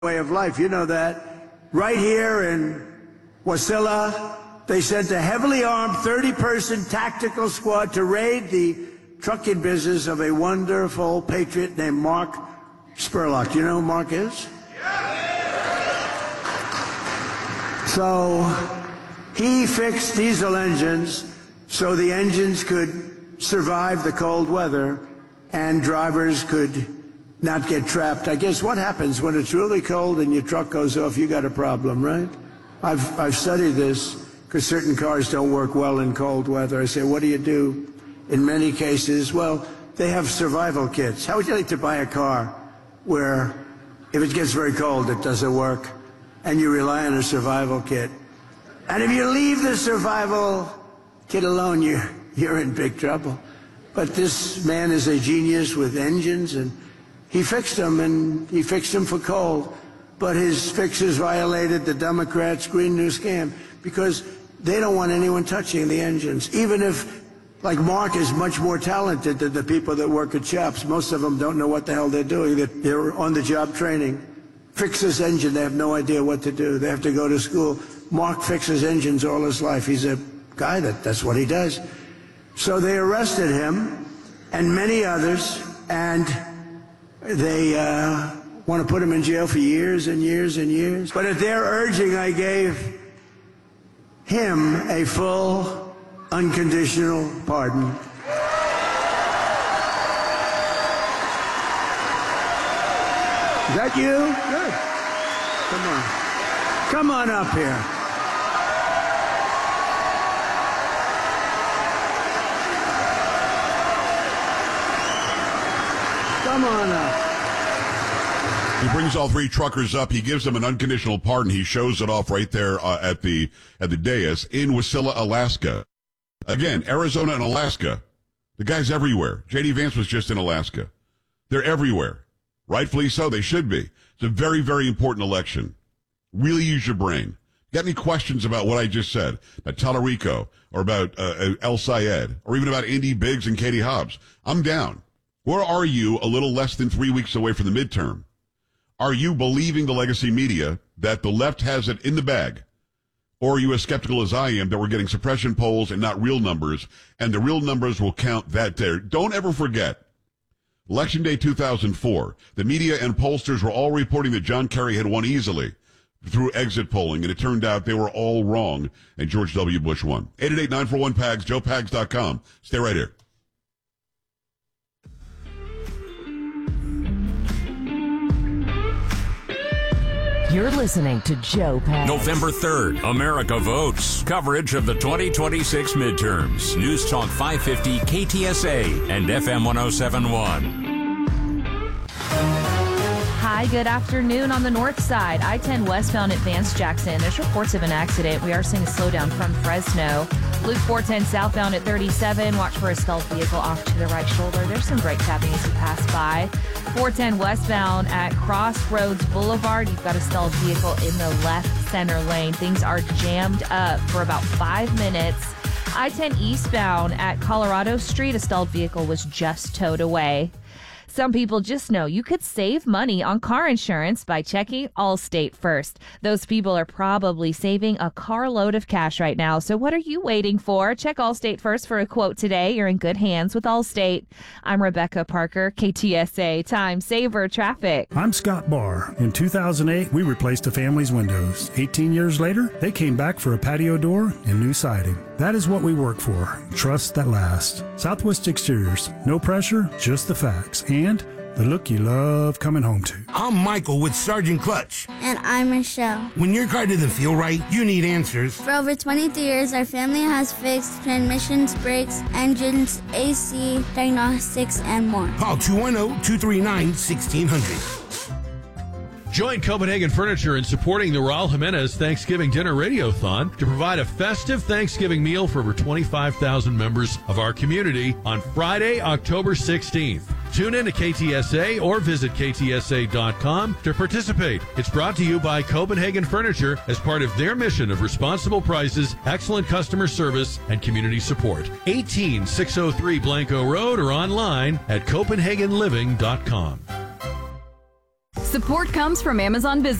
way of life. You know that. Right here in Wasilla, they sent a heavily armed 30-person tactical squad to raid the trucking business of a wonderful patriot named Mark Spurlock. Do you know who Mark is? So he fixed diesel engines so the engines could survive the cold weather and drivers could not get trapped. I guess what happens when it's really cold and your truck goes off, you got a problem, right? I've studied this because certain cars don't work well in cold weather. I say, what do you do? In many cases, well, they have survival kits. How would you like to buy a car where if it gets very cold, it doesn't work, and you rely on a survival kit? And if you leave the survival kit alone, you're in big trouble. But this man is a genius with engines, and he fixed them, and he fixed them for cold. But his fixes violated the Democrats' Green New Scam because they don't want anyone touching the engines. Even if, like Mark is much more talented than the people that work at shops. Most of them don't know what the hell they're doing. They're on-the-job training. Fix this engine, they have no idea what to do. They have to go to school. Mark fixes engines all his life. He's a guy that's what he does. So they arrested him and many others, and they want to put him in jail for years and years and years. But at their urging, I gave him a full, unconditional pardon. Is that you? Good. Come on. Come on up here. Come on up. He brings all three truckers up. He gives them an unconditional pardon. He shows it off right there at the dais in Wasilla, Alaska. Again, Arizona and Alaska. The guy's everywhere. J.D. Vance was just in Alaska. They're everywhere. Rightfully so. They should be. It's a very, very important election. Really use your brain. Got any questions about what I just said? About Tallarico or about El Sayed or even about Andy Biggs and Katie Hobbs? I'm down. Where are you a little less than 3 weeks away from the midterm? Are you believing the legacy media that the left has it in the bag? Or are you as skeptical as I am that we're getting suppression polls and not real numbers, and the real numbers will count that day? Don't ever forget, Election Day 2004, the media and pollsters were all reporting that John Kerry had won easily through exit polling, and it turned out they were all wrong, and George W. Bush won. 888-941-PAGS, joepags.com. Stay right here. You're listening to Joe Pags. November 3rd, America votes. Coverage of the 2026 midterms. News Talk 550 KTSA and FM 1071. Hi, good afternoon on the north side. I-10 westbound at Vance Jackson. There's reports of an accident. We are seeing a slowdown from Fresno. Loop 410 southbound at 37. Watch for a stealth vehicle off to the right shoulder. There's some brake tapping as you pass by. 410 westbound at Crossroads Boulevard. You've got a stealth vehicle in the left center lane. Things are jammed up for about 5 minutes. I-10 eastbound at Colorado Street. A stealth vehicle was just towed away. Some people just know you could save money on car insurance by checking Allstate first. Those people are probably saving a carload of cash right now. So what are you waiting for? Check Allstate first for a quote today. You're in good hands with Allstate. I'm Rebecca Parker, KTSA Time Saver Traffic. I'm Scott Barr. In 2008, we replaced a family's windows. 18 years later, they came back for a patio door and new siding. That is what we work for. Trust that lasts. Southwest Exteriors. No pressure, just the facts. And the look you love coming home to. I'm Michael with Sergeant Clutch. And I'm Michelle. When your car doesn't feel right, you need answers. For over 23 years, our family has fixed transmissions, brakes, engines, AC, diagnostics, and more. Call 210-239-1600. Join Copenhagen Furniture in supporting the Raul Jimenez Thanksgiving Dinner Radiothon to provide a festive Thanksgiving meal for over 25,000 members of our community on Friday, October 16th. Tune in to KTSA or visit KTSA.com to participate. It's brought to you by Copenhagen Furniture as part of their mission of responsible prices, excellent customer service, and community support. 18603 Blanco Road or online at CopenhagenLiving.com. Support comes from Amazon Business.